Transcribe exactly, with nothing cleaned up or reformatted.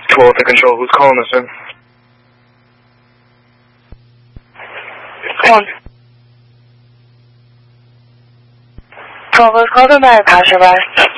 twelve to control. Who's calling us in? Come on. twelve, let's call the night passerby.